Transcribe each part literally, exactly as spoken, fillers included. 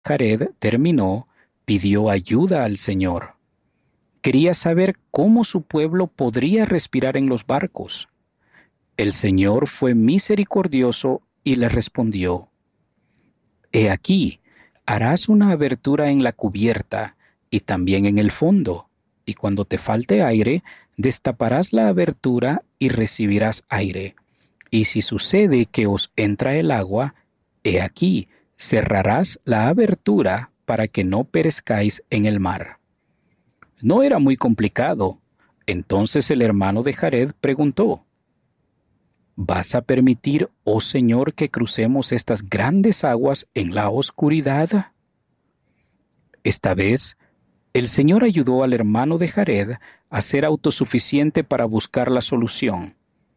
Jared terminó, pidió ayuda al Señor. Quería saber cómo su pueblo podría respirar en los barcos. El Señor fue misericordioso y le respondió: He aquí, harás una abertura en la cubierta y también en el fondo, y cuando te falte aire, destaparás la abertura y recibirás aire. Y si sucede que os entra el agua, he aquí, cerrarás la abertura para que no perezcáis en el mar. No era muy complicado. Entonces el hermano de Jared preguntó: ¿Vas a permitir, oh Señor, que crucemos estas grandes aguas en la oscuridad? Esta vez, el Señor ayudó al hermano de Jared a ser autosuficiente para buscar la solución.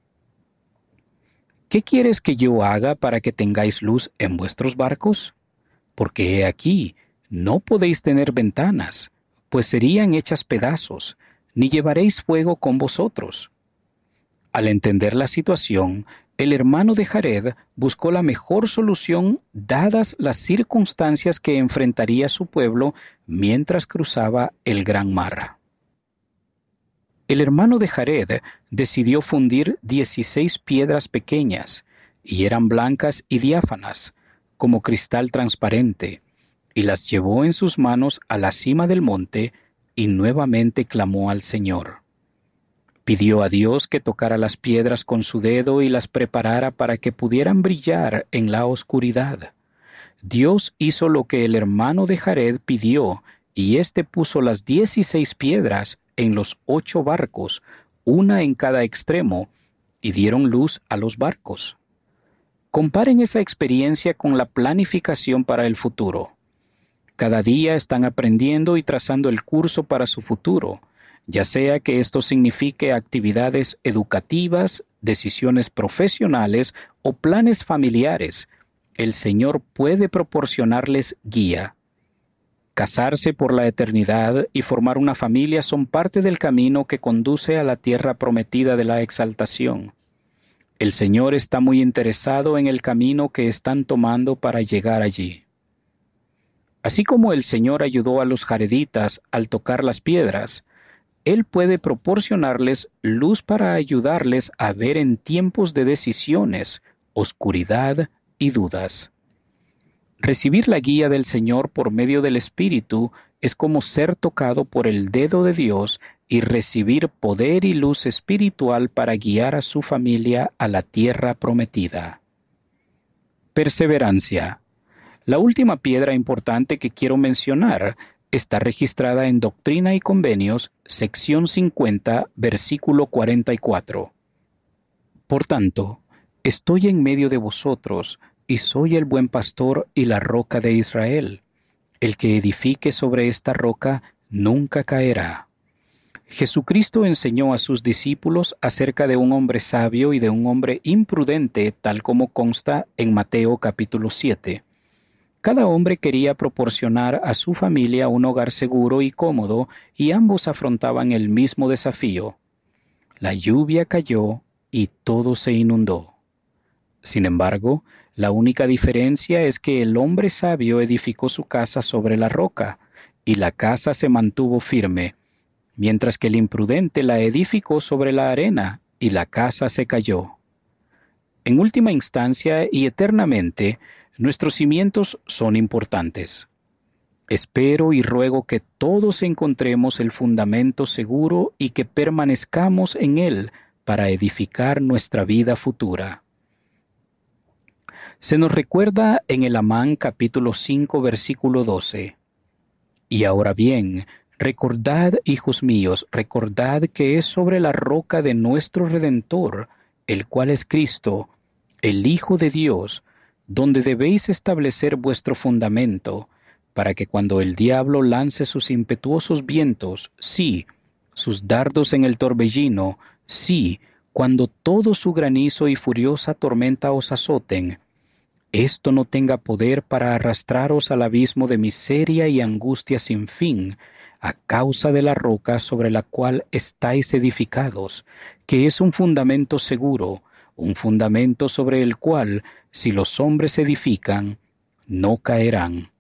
¿Qué quieres que yo haga para que tengáis luz en vuestros barcos? Porque he aquí, no podéis tener ventanas, pues serían hechas pedazos, ni llevaréis fuego con vosotros. Al entender la situación, el hermano de Jared buscó la mejor solución dadas las circunstancias que enfrentaría su pueblo mientras cruzaba el gran mar. El hermano de Jared decidió fundir dieciséis piedras pequeñas, y eran blancas y diáfanas, como cristal transparente, y las llevó en sus manos a la cima del monte, y nuevamente clamó al Señor. Pidió a Dios que tocara las piedras con su dedo y las preparara para que pudieran brillar en la oscuridad. Dios hizo lo que el hermano de Jared pidió, y éste puso las dieciséis piedras en los ocho barcos, una en cada extremo, y dieron luz a los barcos. Comparen esa experiencia con la planificación para el futuro. Cada día están aprendiendo y trazando el curso para su futuro, ya sea que esto signifique actividades educativas, decisiones profesionales o planes familiares. El Señor puede proporcionarles guía. Casarse por la eternidad y formar una familia son parte del camino que conduce a la tierra prometida de la exaltación. El Señor está muy interesado en el camino que están tomando para llegar allí. Así como el Señor ayudó a los jareditas al tocar las piedras, Él puede proporcionarles luz para ayudarles a ver en tiempos de decisiones, oscuridad y dudas. Recibir la guía del Señor por medio del Espíritu es como ser tocado por el dedo de Dios y recibir poder y luz espiritual para guiar a su familia a la tierra prometida. Perseverancia. La última piedra importante que quiero mencionar está registrada en Doctrina y Convenios, sección cincuenta, versículo cuarenta y cuatro. Por tanto, estoy en medio de vosotros, y soy el buen pastor y la roca de Israel. El que edifique sobre esta roca nunca caerá. Jesucristo enseñó a sus discípulos acerca de un hombre sabio y de un hombre imprudente, tal como consta en Mateo capítulo siete. Cada hombre quería proporcionar a su familia un hogar seguro y cómodo, y ambos afrontaban el mismo desafío. La lluvia cayó y todo se inundó. Sin embargo, la única diferencia es que el hombre sabio edificó su casa sobre la roca, y la casa se mantuvo firme, mientras que el imprudente la edificó sobre la arena, y la casa se cayó. En última instancia y eternamente, nuestros cimientos son importantes. Espero y ruego que todos encontremos el fundamento seguro y que permanezcamos en él para edificar nuestra vida futura. Se nos recuerda en el Amán capítulo cinco versículo doce. Y ahora bien, recordad, hijos míos, recordad que es sobre la roca de nuestro Redentor, el cual es Cristo, el Hijo de Dios, donde debéis establecer vuestro fundamento, para que cuando el diablo lance sus impetuosos vientos, sí, sus dardos en el torbellino, sí, cuando todo su granizo y furiosa tormenta os azoten, esto no tenga poder para arrastraros al abismo de miseria y angustia sin fin, a causa de la roca sobre la cual estáis edificados, que es un fundamento seguro, un fundamento sobre el cual, si los hombres edifican, no caerán.